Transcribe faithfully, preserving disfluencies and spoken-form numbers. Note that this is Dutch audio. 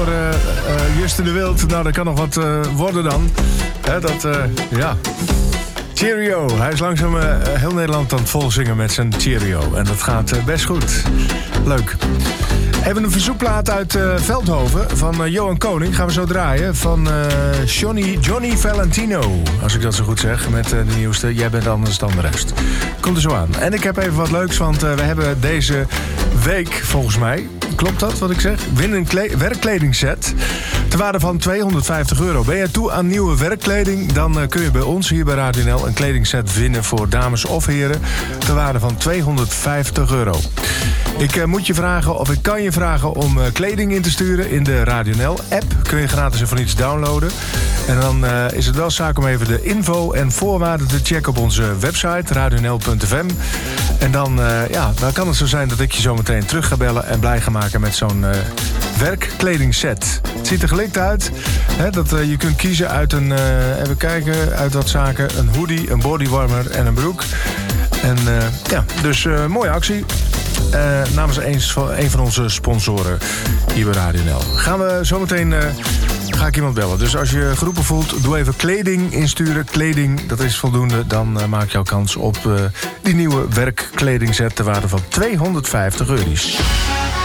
Uh, uh, Justin de Wild, nou dat kan nog wat uh, worden dan. Hè, dat, uh, ja. Cheerio, hij is langzaam uh, heel Nederland aan het volzingen met zijn Cheerio. En dat gaat uh, best goed. Leuk. Even een verzoekplaat uit uh, Veldhoven van uh, Johan Koning. Gaan we zo draaien. Van uh, Johnny, Johnny Valentino. Als ik dat zo goed zeg. Met uh, de nieuwste. Jij bent anders dan de rest. Komt er zo aan. En ik heb even wat leuks. Want uh, we hebben deze week volgens mij... Klopt dat wat ik zeg? Win een kle- werkkledingset. Ter waarde van tweehonderdvijftig euro. Ben je toe aan nieuwe werkkleding? Dan uh, kun je bij ons hier bij Radio N L een kledingset winnen voor dames of heren. Ter waarde van tweehonderdvijftig euro. Ik uh, moet je vragen, of ik kan je vragen om uh, kleding in te sturen in de Radio N L-app. Kun je gratis en voor niets downloaden. En dan uh, is het wel zaak om even de info en voorwaarden te checken op onze website radionl punt f m. En dan, uh, ja, dan kan het zo zijn dat ik je zo meteen terug ga bellen en blij ga maken met zo'n uh, werkkledingset. Het ziet er gelikt uit. Hè, dat uh, je kunt kiezen uit een, uh, even kijken, uit wat zaken. Een hoodie, een bodywarmer en een broek. En uh, ja, dus uh, mooie actie. Uh, namens een van, een van onze sponsoren hier bij Radio N L. Gaan we zometeen... Uh, ga ik iemand bellen. Dus als je geroepen voelt, doe even kleding insturen. Kleding, dat is voldoende. Dan uh, maak je al kans op uh, die nieuwe werkkledingset ter waarde van tweehonderdvijftig euro's.